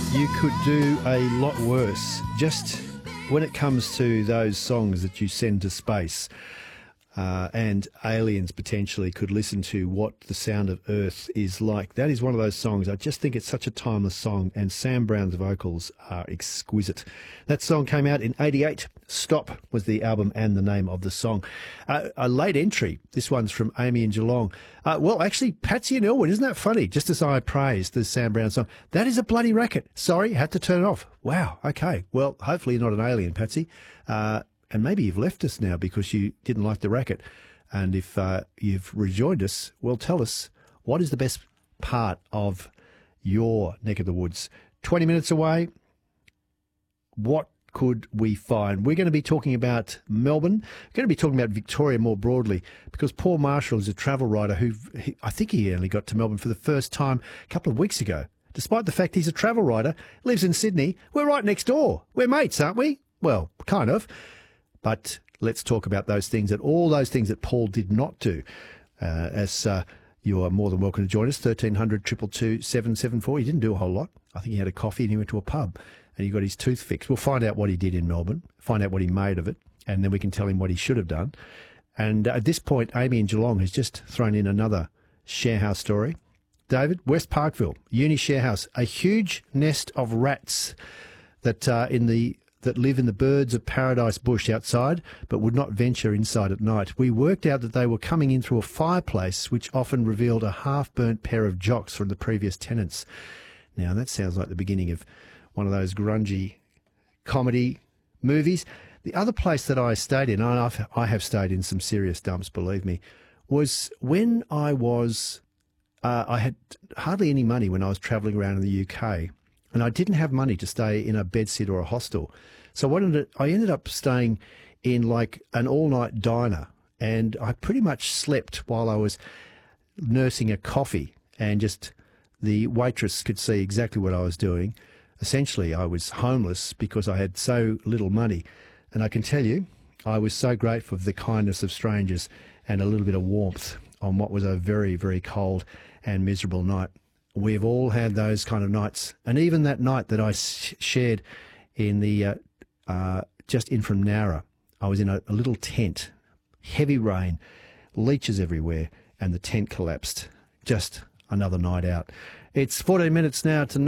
You could do a lot worse just when it comes to those songs that you send to space. And aliens potentially could listen to what the sound of Earth is like. That is one of those songs. I just think it's such a timeless song, and Sam Brown's vocals are exquisite. That song came out in '88. Stop was the album and the name of the song. A late entry. This one's from Amy in Geelong. Well, actually, Patsy and Elwood, isn't that funny? Just as I praised the Sam Brown song, that is a bloody racket. Sorry, had to turn it off. Wow, okay. Well, hopefully you're not an alien, Patsy. And maybe you've left us now because you didn't like the racket. And if you've rejoined us, well, tell us, what is the best part of your neck of the woods? 20 minutes away, what could we find? We're going to be talking about Melbourne. We're going to be talking about Victoria more broadly, because Paul Marshall is a travel writer who I think he only got to Melbourne for the first time a couple of weeks ago. Despite the fact he's a travel writer, lives in Sydney, we're right next door. We're mates, aren't we? Well, kind of. But let's talk about all those things that Paul did not do. You are more than welcome to join us, 1300 222 774. He didn't do a whole lot. I think he had a coffee and he went to a pub and he got his tooth fixed. We'll find out what he did in Melbourne, find out what he made of it, and then we can tell him what he should have done. And at this point, Amy in Geelong has just thrown in another sharehouse story. David, West Parkville, Uni Sharehouse, a huge nest of rats that live in the birds of paradise bush outside, but would not venture inside at night. We worked out that they were coming in through a fireplace, which often revealed a half-burnt pair of jocks from the previous tenants. Now, that sounds like the beginning of one of those grungy comedy movies. The other place that I stayed in, and I have stayed in some serious dumps, believe me, was when I had hardly any money when I was travelling around in the UK. And I didn't have money to stay in a bedsit or a hostel. So I ended up staying in like an all-night diner, and I pretty much slept while I was nursing a coffee, and just the waitress could see exactly what I was doing. Essentially, I was homeless because I had so little money. And I can tell you, I was so grateful for the kindness of strangers and a little bit of warmth on what was a very, very cold and miserable night. We've all had those kind of nights. And even that night that I shared in the just in from Nowra, I was in a little tent, heavy rain, leeches everywhere, and the tent collapsed. Just another night out. It's 14 minutes now to